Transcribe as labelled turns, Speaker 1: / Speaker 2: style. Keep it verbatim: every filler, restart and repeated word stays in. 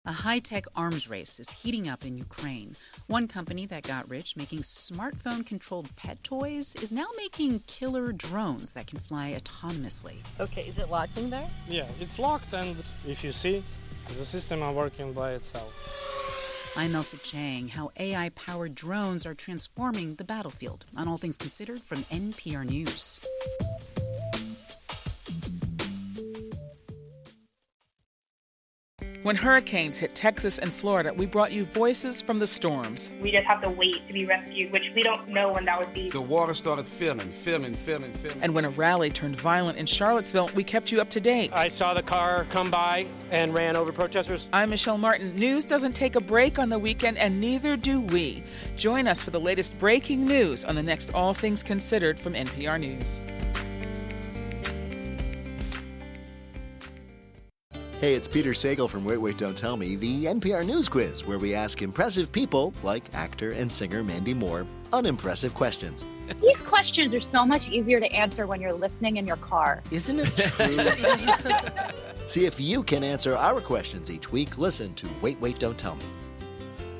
Speaker 1: A high-tech arms race is heating up in Ukraine. One company that got rich making smartphone-controlled pet toys is now making killer drones that can fly autonomously.
Speaker 2: Okay, is it locked in there?
Speaker 3: Yeah, it's locked, and if you see, the system is working by itself.
Speaker 1: I'm Elsa Chang. How A I-powered drones are transforming the battlefield on All Things Considered from N P R News.
Speaker 4: When hurricanes hit Texas and Florida, we brought you voices from the storms.
Speaker 5: We just have to wait to be rescued, which we don't know when that would be.
Speaker 6: The water started filling, filling, filling, filling.
Speaker 4: And when a rally turned violent in Charlottesville, we kept you up to date.
Speaker 3: I saw the car come by and ran over protesters.
Speaker 4: I'm Michelle Martin. News doesn't take a break on the weekend, and neither do we. Join us for the latest breaking news on the next All Things Considered from N P R News.
Speaker 7: Hey, it's Peter Sagal from Wait, Wait, Don't Tell Me, the N P R News Quiz, where we ask impressive people, like actor and singer Mandy Moore, unimpressive questions.
Speaker 8: These questions are so much easier to answer when you're listening in your car.
Speaker 7: Isn't it true? See if you can answer our questions each week. Listen to Wait, Wait, Don't Tell Me.